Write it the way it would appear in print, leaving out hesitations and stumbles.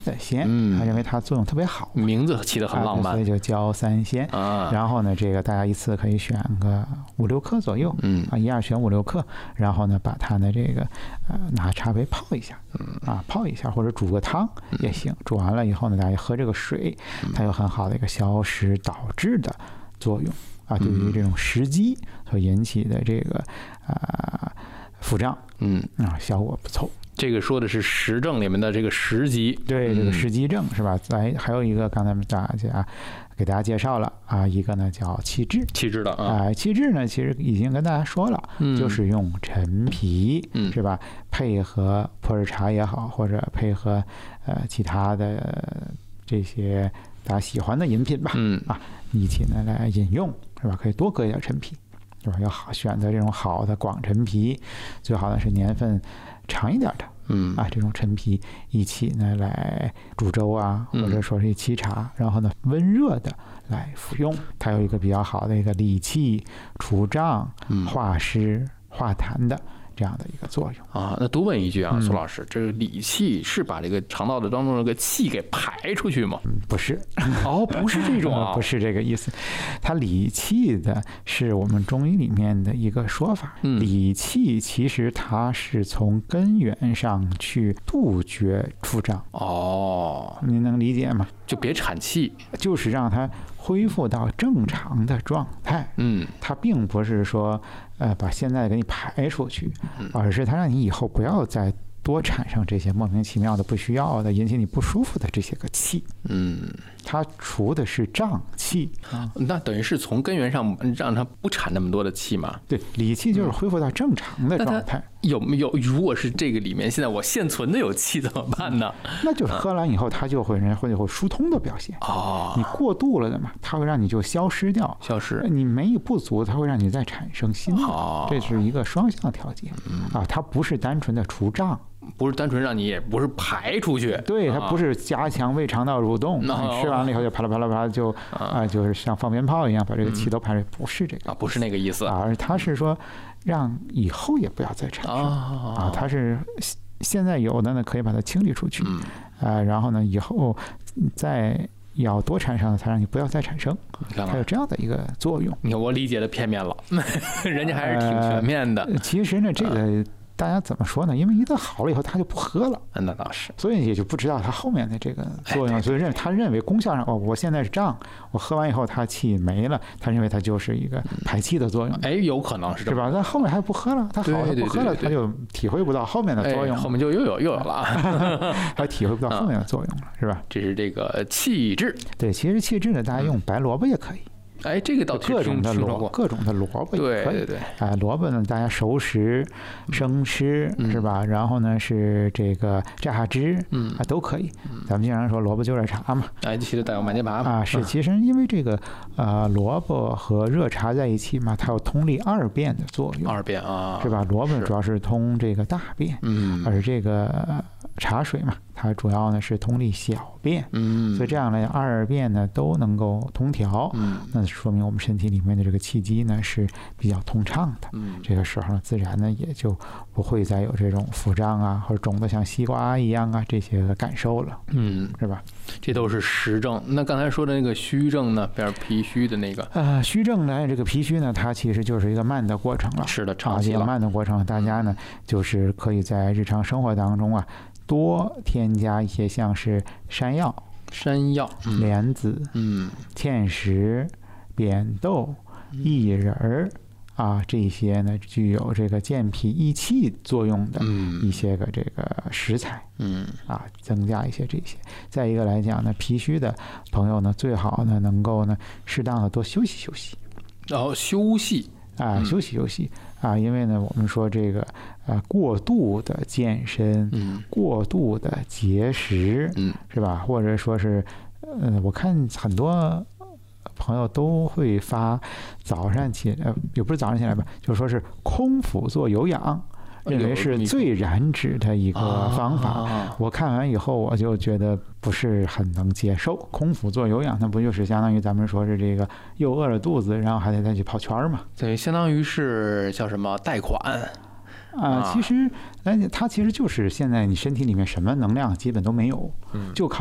的仙，他认为它作用特别好， 名字起得很浪漫， 所以就焦三仙。然后呢，这个大家一次可以选个5、6克左右，一样选5、6克，然后呢，把它的这个拿茶杯泡一下，泡一下或者煮个汤也行。煮完了以后呢，大家喝这个水，它有很好的一个消食导滞的作用对于这种食积所引起的这个腹胀，效果不错。 这个说的是实证里面的这个食积， 对，这个食积症是吧？还有一个刚才给大家介绍了一个呢叫气滞的气滞呢其实已经跟大家说了，就是用陈皮是吧，配合普洱茶也好，或者配合其他的这些大家喜欢的饮品吧，一起呢来饮用是吧？可以多搁一点陈皮。是吧？要选择这种好的广陈皮，最好的是年份长一点的，这种陈皮一起呢来煮粥或者说是沏茶，然后呢温热的来服用，它有一个比较好的一个理气、除胀、化湿、化痰的这样的一个作用那多问一句苏老师，这个理气是把这个肠道的当中这个气给排出去吗？ 不是， 不是这种不是这个意思。它理气的是我们中医里面的一个说法，理气其实它是从根源上去杜绝腹胀。您能理解吗？ 就别产气， 就是让它恢复到正常的状态。它并不是说把现在给你排出去，而是它让你以后不要再多产生这些莫名其妙的不需要的引起你不舒服的这些个气。它除的是胀气那等于是从根源上让它不产那么多的气嘛？ 对，理气就是恢复到正常的状态。 有没有？如果是这个里面现在我现存的有气怎么办呢？ 那就是喝完以后它就会疏通的表现你过度了的嘛，它会让你就消失掉，你没有不足，它会让你再产生新的这是一个双向调节它不是单纯的除胀， 不是单纯让你，也不是排出去， 对，它不是加强胃肠道蠕动，你吃完了以后就啪啦啪啦啪啦就是像放鞭炮一样把这个气都排出，不是这个不是那个意思而它是说让以后也不要再产生它是现在有的呢可以把它清理出去然后呢以后再要多产生才让你不要再产生，它有这样的一个作用。 你看我理解的片面了人家还是挺全面的其实呢这个大家怎么说呢？因为一旦好了以后，他就不喝了。 那倒是， 所以也就不知道他后面的这个作用。所以他认为功效上，我现在是胀，我喝完以后他气没了，他认为它就是一个排气的作用。 有可能是吧？但后面还不喝了，他好了不喝了，他就体会不到后面的作用。 后面就又有了， 他体会不到后面的作用了，是吧？ 这是这个气滞。 对，其实气滞呢，大家用白萝卜也可以。 这个倒各种的萝卜也可以。对，萝卜呢，大家熟食、生吃是吧？然后呢是这个榨汁，都可以。咱们经常说萝卜就热茶嘛， 其实带有满街拔是。其实因为这个萝卜和热茶在一起嘛，它有通利二便的作用。 二便是吧？萝卜主要是通这个大便，而这个茶水嘛，它主要呢是通利小便，所以这样呢二便呢都能够通调，那说明我们身体里面的这个气机呢是比较通畅的，这个时候呢自然呢也就不会再有这种腹胀或者肿得像西瓜一样这些个感受了，是吧？ 这都是实症。那刚才说的那个虚症呢，比如脾虚的那个虚症呢，这个脾虚呢，它其实就是一个慢的过程了， 是的，长期了， 慢的过程，大家呢就是可以在日常生活当中多添加一些像是山药、莲子、芡实、扁豆、薏仁这些呢具有这个健脾益气作用的一些个这个食材，增加一些这些。再一个来讲呢，脾虚的朋友呢，最好呢能够呢适当的多休息休息，休息因为呢我们说这个过度的健身，过度的节食，是吧？或者说是我看很多朋友都会发早上起来，也不是早上起来吧，就说是空腹做有氧，认为是最燃脂的一个方法。我看完以后我就觉得不是很能接受。空腹做有氧，那不就是相当于咱们说是这个又饿了肚子，然后还得再去跑圈嘛？ 对，相当于是叫什么贷款其实它其实就是现在你身体里面什么能量基本都没有，就靠